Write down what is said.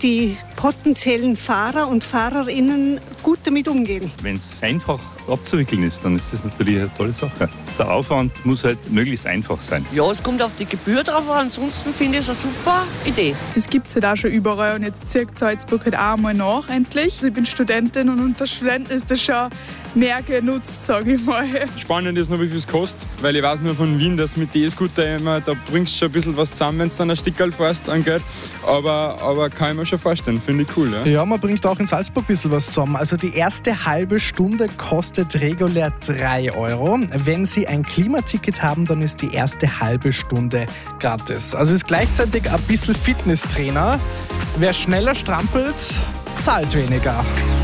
die potenziellen Fahrer und Fahrerinnen gut damit umgehen. Wenn es einfach abzuwickeln ist, dann ist das natürlich eine tolle Sache. Der Aufwand muss halt möglichst einfach sein. Ja, es kommt auf die Gebühr drauf an. Ansonsten finde ich es eine super Idee. Das gibt es halt auch schon überall und jetzt zieht Salzburg halt auch einmal nach, endlich. Ich bin Studentin und unter Studenten ist das schon mehr genutzt, sage ich mal. Spannend ist noch, wie viel es kostet, weil ich weiß nur von Wien, dass mit E-Scooter immer, da bringst du schon ein bisschen was zusammen, wenn du dann ein Stickerl fährst an Geld. Aber kann ich mir schon vorstellen, finde ich cool. Ja? Ja, man bringt auch in Salzburg ein bisschen was zusammen. Also die erste halbe Stunde kostet regulär 3 Euro. Wenn Sie ein Klimaticket haben, dann ist die erste halbe Stunde gratis. Also ist gleichzeitig ein bisschen Fitnesstrainer. Wer schneller strampelt, zahlt weniger.